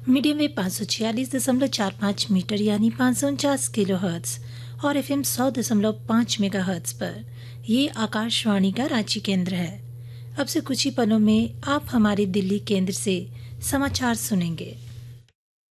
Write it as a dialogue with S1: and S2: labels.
S1: Medium wave 546.45 metre यानी 549 kilohertz और FM 100.5 megahertz पर ये आकाशवाणी का रांची केंद्र है। अब से कुछ ही पलों में आप हमारे दिल्ली केंद्र से समाचार सुनेंगे।